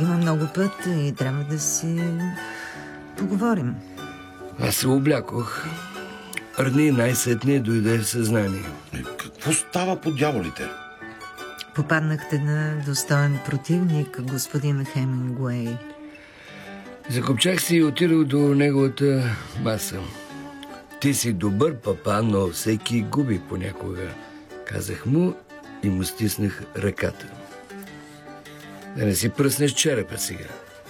Има много път и трябва да си поговорим. Аз се облякох. Арни най-сетне дойде в съзнание. Какво става по дяволите? Попаднахте на достоен противник, господин Хемингуей. Закопчах се и отидох до неговата маса. Ти си добър папа, но всеки губи понякога, казах му и му стиснах ръката. Да не си пръснеш черепа сега.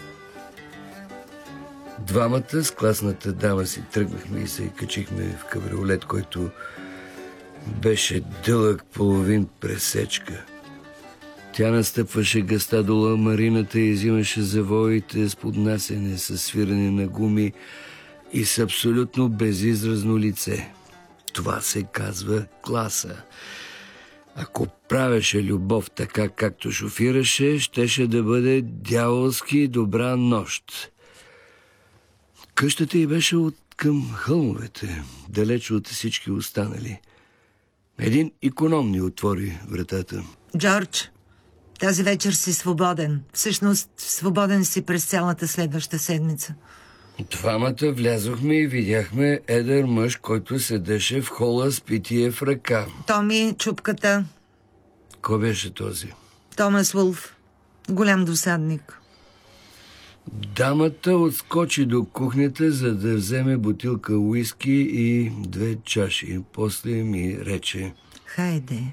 Двамата с класната дама си тръгнахме и се качихме в кабриолет, който беше дълъг половин пресечка. Тя настъпваше гъста до ламарината и взимаше завоите с поднасене, с свиране на гуми и с абсолютно безизразно лице. Това се казва класа. Ако правеше любов така, както шофираше, щеше да бъде дяволски добра нощ. Къщата й беше от към хълмовете, далеч от всички останали. Един иконом ни отвори вратата. Джордж, тази вечер си свободен. Всъщност, свободен си през цялата следваща седмица. Двамата влязохме и видяхме едър мъж, който седеше в хола с питие в ръка. Томи, чупката. Кой беше този? Томас Улф. Голям досадник. Дамата отскочи до кухнята, за да вземе бутилка уиски и 2 чаши. После ми рече: хайде.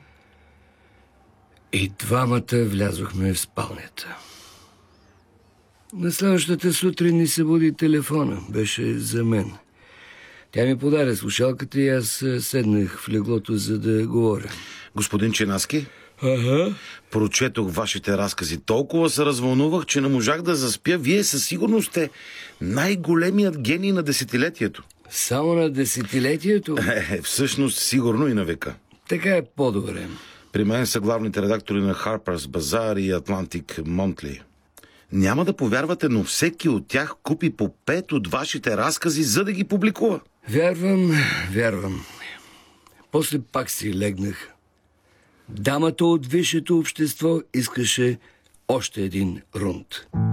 И двамата влязохме в спалнята. На следващата сутрин ни се буди телефона. Беше за мен. Тя ми подаде слушалката и аз седнах в леглото, за да говоря. Господин Чинаски? Ага. Прочетох вашите разкази. Толкова се развълнувах, че не можах да заспя. Вие със сигурност сте най-големият гений на десетилетието. Само на десетилетието? Всъщност сигурно и на века. Така е по-добре. При мен са главните редактори на Harper's Bazaar и Atlantic Monthly. Няма да повярвате, но всеки от тях купи по 5 от вашите разкази, за да ги публикува. Вярвам. После пак си легнах. Дамата от висшето общество искаше още един рунд.